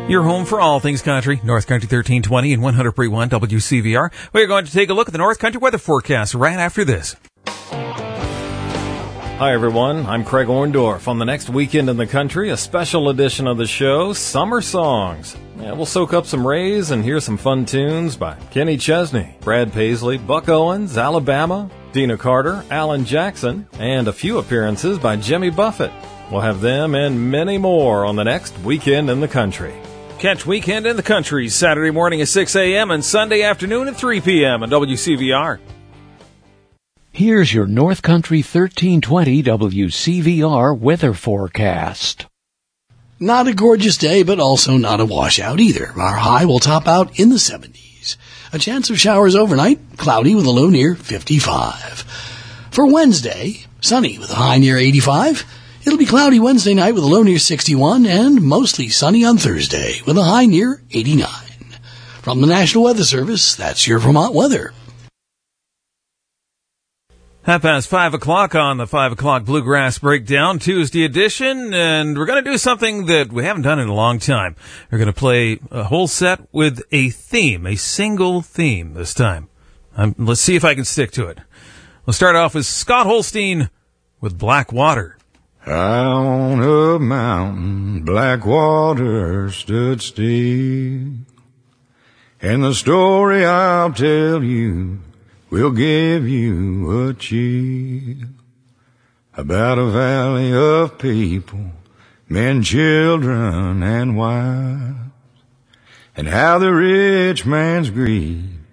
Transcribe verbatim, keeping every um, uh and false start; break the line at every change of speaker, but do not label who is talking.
Your home for all things country, North Country thirteen twenty and one hundred point one W C V R. We're going to take a look at the North Country weather forecast right after this.
Hi, everyone. I'm Craig Orndorff. On the next Weekend in the Country, a special edition of the show, Summer Songs. Yeah, we'll soak up some rays and hear some fun tunes by Kenny Chesney, Brad Paisley, Buck Owens, Alabama, Dina Carter, Alan Jackson, and a few appearances by Jimmy Buffett. We'll have them and many more on the next Weekend in the Country.
Catch Weekend in the Country Saturday morning at six a.m. and Sunday afternoon at three p.m. on W C V R.
Here's your North Country thirteen twenty W C V R weather forecast.
Not a gorgeous day, but also not a washout either. Our high will top out in the seventies. A chance of showers overnight, cloudy with a low near fifty-five. For Wednesday, sunny with a high near eighty-five. It'll be cloudy Wednesday night with a low near sixty-one and mostly sunny on Thursday with a high near eighty-nine. From the National Weather Service, that's your Vermont weather.
Half past five o'clock on the five o'clock Bluegrass Breakdown, Tuesday edition, and we're going to do something that we haven't done in a long time. We're going to play a whole set with a theme, a single theme this time. Um, let's see if I can stick to it. We'll start off with Scott Holstein with Black Water.
On a mountain, black water stood still, and the story I'll tell you will give you a chill about a valley of people, men, children, and wives, and how the rich man's greed